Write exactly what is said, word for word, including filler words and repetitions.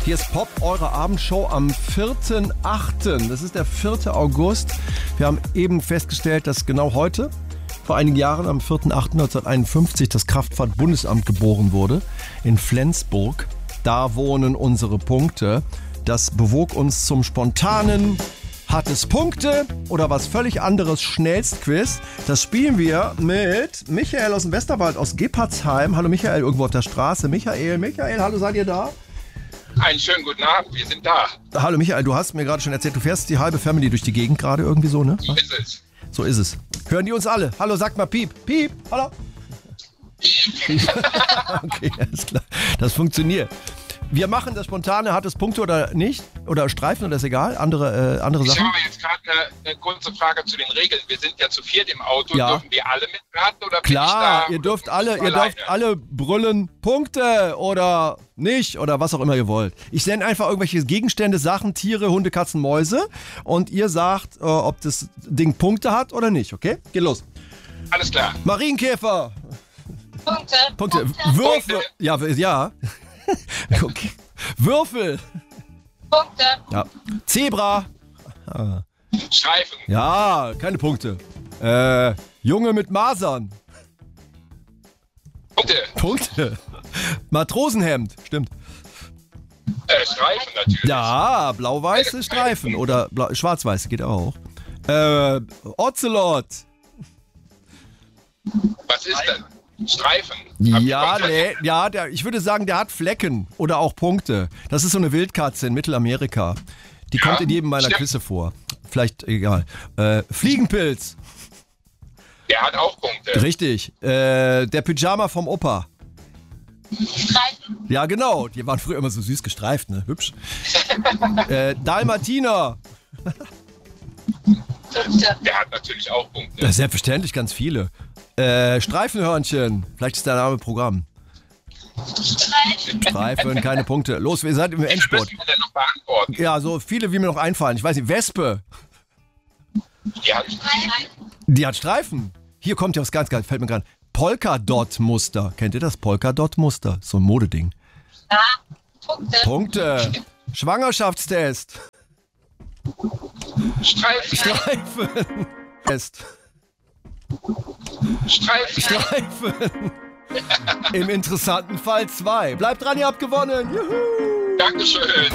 Hier ist Pop, eure Abendshow am vierten achten Das ist der vierte August. Wir haben eben festgestellt, dass genau heute, vor einigen Jahren, am vierten achten neunzehnhunderteinundfünfzig, das Kraftfahrt-Bundesamt geboren wurde in Flensburg. Da wohnen unsere Punkte. Das bewog uns zum spontanen Hat es Punkte oder was völlig anderes Schnellstquiz. Das spielen wir mit Michael aus dem Westerwald, aus Gebhardsheim. Hallo Michael, irgendwo auf der Straße. Michael, Michael, hallo, seid ihr da? Einen schönen guten Abend, wir sind da. Hallo Michael, du hast mir gerade schon erzählt, du fährst die halbe Family durch die Gegend gerade irgendwie so, ne? So ist es. So ist es. Hören die uns alle? Hallo, sagt mal Piep. Piep, hallo. Piep. Okay, alles klar. Das funktioniert. Wir machen das Spontane, hat es Punkte oder nicht? Oder Streifen, oder ist egal? Andere, äh, andere ich Sachen? Ich habe jetzt gerade eine, eine kurze Frage zu den Regeln. Wir sind ja zu viert im Auto. Ja. Dürfen wir alle mitraten? Oder Klar, bin ich da, ihr dürft oder alle, bin ich ihr alleine? dürft alle brüllen Punkte oder nicht oder was auch immer ihr wollt. Ich nenne einfach irgendwelche Gegenstände, Sachen, Tiere, Hunde, Katzen, Mäuse und ihr sagt, äh, ob das Ding Punkte hat oder nicht, okay? Geht los. Alles klar. Marienkäfer. Punkte. Punkte. Punkte. Würfel. Punkte. Ja, w- ja. Okay. Würfel. Punkte. Ja. Zebra. Ah. Streifen. Ja, keine Punkte. Äh, Junge mit Masern. Punkte. Punkte. Matrosenhemd. Stimmt. Äh, Streifen natürlich. Ja, blau-weiße Streifen oder blau- schwarz-weiße geht auch. Äh, Ocelot. Was ist denn? Streifen. Hab ich Ja, komplett- nee, ja, der, ich würde sagen, der hat Flecken oder auch Punkte. Das ist so eine Wildkatze in Mittelamerika. Die Ja, kommt in jedem meiner stimmt. Quizze vor. Vielleicht egal. Äh, Fliegenpilz. Der hat auch Punkte. Richtig. Äh, der Pyjama vom Opa. Streifen. Ja, genau. Die waren früher immer so süß gestreift, ne? Hübsch. äh, Dalmatiner. Punkte. Der hat natürlich auch Punkte. Ja, selbstverständlich, ganz viele. Äh, Streifenhörnchen. Vielleicht ist der Name Programm. Streifen. Streifen, keine Punkte. Los, wir seid im Wie viel Endspurt. müssen wir denn noch beantworten? Ja, so viele, wie mir noch einfallen. Ich weiß nicht, Wespe. Die hat Streifen. Die hat Streifen. Hier kommt ja was ganz geil, fällt mir gerade. Polkadot-Muster. Kennt ihr das Polkadot-Muster? So ein Modeding. Ja. Punkte. Punkte. Schwangerschaftstest. Streifen. Streifen. Test. Streifen. Streifen. Im interessanten Fall zwei. Bleibt dran, ihr habt gewonnen. Juhu. Dankeschön.